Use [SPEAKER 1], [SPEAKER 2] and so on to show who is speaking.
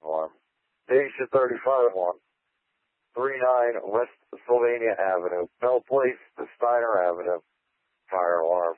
[SPEAKER 1] alarm. Station 35-1, 39 West Sylvania Avenue, Bell Place, Steiner Avenue, fire alarm.